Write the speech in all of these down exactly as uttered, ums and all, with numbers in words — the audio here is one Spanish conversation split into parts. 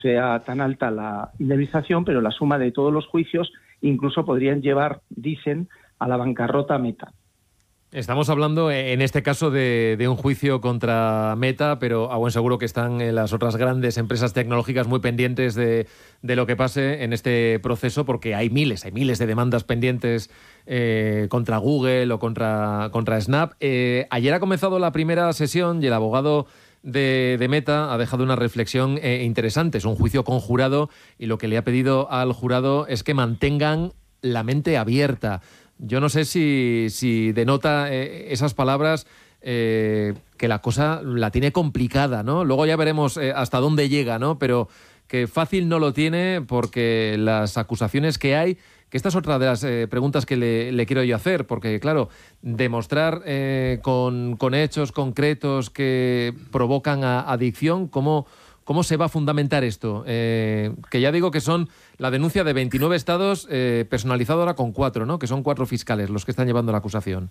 sea tan alta la indemnización, pero la suma de todos los juicios incluso podrían llevar, dicen, a la bancarrota Meta. Estamos hablando en este caso de, de un juicio contra Meta, pero a buen seguro que están eh, las otras grandes empresas tecnológicas muy pendientes de, de lo que pase en este proceso, porque hay miles, hay miles de demandas pendientes eh, contra Google o contra, contra Snap. Eh, ayer ha comenzado la primera sesión y el abogado de, de Meta ha dejado una reflexión eh, interesante. Es un juicio con jurado y lo que le ha pedido al jurado es que mantengan la mente abierta. Yo no sé si, si denota eh, esas palabras eh, que la cosa la tiene complicada, ¿no? Luego ya veremos eh, hasta dónde llega, ¿no? Pero que fácil no lo tiene porque las acusaciones que hay, que esta es otra de las eh, preguntas que le, le quiero yo hacer, porque claro, demostrar eh, con, con hechos concretos que provocan a, adicción, ¿cómo, ¿cómo se va a fundamentar esto? Eh, que ya digo que son la denuncia de veintinueve estados, eh, personalizado ahora con cuatro, ¿no? Que son cuatro fiscales los que están llevando la acusación.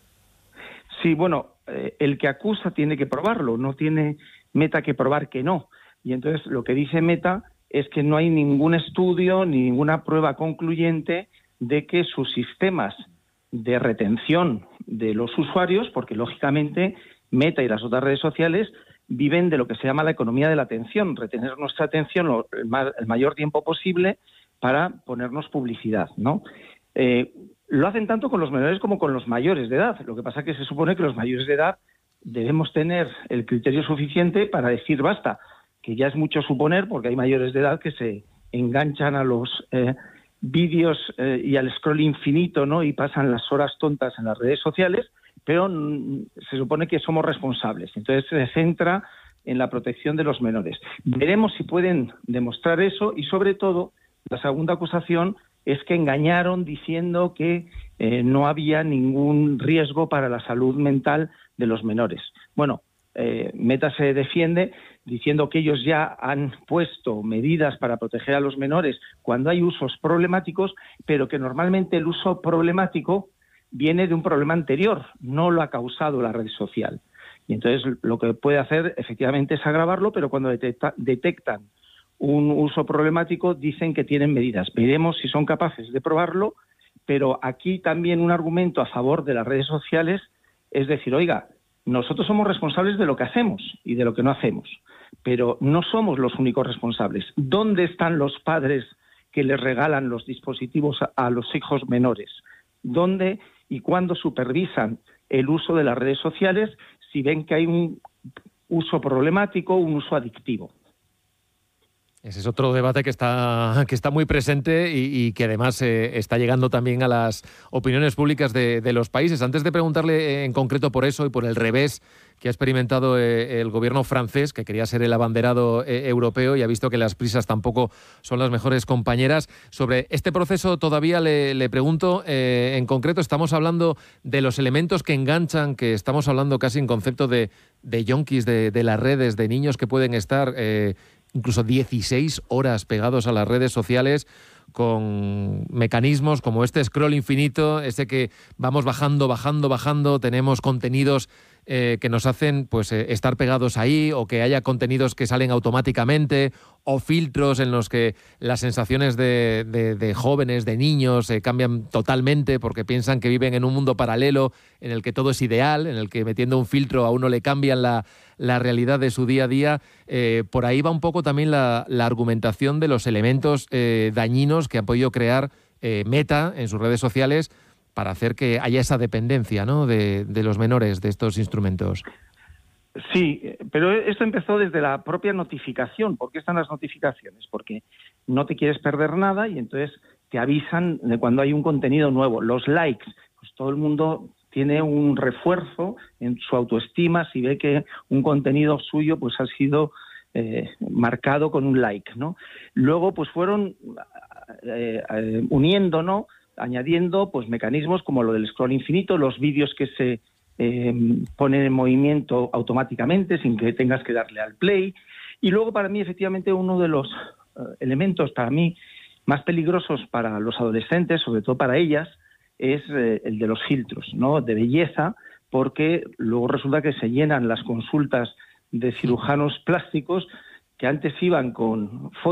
Sí, bueno, eh, el que acusa tiene que probarlo, no tiene Meta que probar que no. Y entonces lo que dice Meta es que no hay ningún estudio ni ninguna prueba concluyente de que sus sistemas de retención de los usuarios, porque lógicamente Meta y las otras redes sociales viven de lo que se llama la economía de la atención, retener nuestra atención lo, el, ma- el mayor tiempo posible para ponernos publicidad, ¿no? Eh, lo hacen tanto con los menores como con los mayores de edad. Lo que pasa es que se supone que los mayores de edad debemos tener el criterio suficiente para decir basta, que ya es mucho suponer porque hay mayores de edad que se enganchan a los eh, vídeos eh, y al scroll infinito, ¿no? Y pasan las horas tontas en las redes sociales, pero mm, se supone que somos responsables. Entonces se centra en la protección de los menores. Veremos si pueden demostrar eso y, sobre todo, la segunda acusación es que engañaron diciendo que eh, no había ningún riesgo para la salud mental de los menores. Bueno, eh, Meta se defiende diciendo que ellos ya han puesto medidas para proteger a los menores cuando hay usos problemáticos, pero que normalmente el uso problemático viene de un problema anterior, no lo ha causado la red social. Y entonces lo que puede hacer efectivamente es agravarlo, pero cuando detecta, detectan un uso problemático dicen que tienen medidas. Veremos si son capaces de probarlo, pero aquí también un argumento a favor de las redes sociales es decir, oiga, nosotros somos responsables de lo que hacemos y de lo que no hacemos, pero no somos los únicos responsables. ¿Dónde están los padres que les regalan los dispositivos a, a los hijos menores? ¿Dónde y cuándo supervisan el uso de las redes sociales si ven que hay un uso problemático, un uso adictivo? Ese es otro debate que está, que está muy presente y, y que además eh, está llegando también a las opiniones públicas de, de los países. Antes de preguntarle en concreto por eso y por el revés que ha experimentado eh, el gobierno francés, que quería ser el abanderado eh, europeo y ha visto que las prisas tampoco son las mejores compañeras, sobre este proceso todavía le, le pregunto, eh, en concreto estamos hablando de los elementos que enganchan, que estamos hablando casi en concepto de, de yonkis de, de las redes, de niños que pueden estar Eh, incluso dieciséis horas pegados a las redes sociales con mecanismos como este scroll infinito, ese que vamos bajando, bajando, bajando, tenemos contenidos eh, que nos hacen pues eh, estar pegados ahí, o que haya contenidos que salen automáticamente, o filtros en los que las sensaciones de, de, de jóvenes, de niños, eh, cambian totalmente porque piensan que viven en un mundo paralelo en el que todo es ideal, en el que metiendo un filtro a uno le cambian la, la realidad de su día a día. Eh, por ahí va un poco también la, la argumentación de los elementos eh, dañinos que ha podido crear eh, Meta en sus redes sociales para hacer que haya esa dependencia, ¿no?, de, de los menores de estos instrumentos. Sí, pero esto empezó desde la propia notificación. ¿Por qué están las notificaciones? Porque no te quieres perder nada y entonces te avisan de cuando hay un contenido nuevo. Los likes, pues todo el mundo tiene un refuerzo en su autoestima si ve que un contenido suyo pues ha sido eh, marcado con un like, ¿no? Luego pues fueron eh, eh, uniendo, ¿no?, añadiendo pues mecanismos como lo del scroll infinito, los vídeos que se eh, ponen en movimiento automáticamente sin que tengas que darle al play. Y luego para mí efectivamente uno de los eh, elementos para mí más peligrosos para los adolescentes, sobre todo para ellas, es eh, el de los filtros, ¿no?, de belleza, porque luego resulta que se llenan las consultas de cirujanos plásticos que antes iban con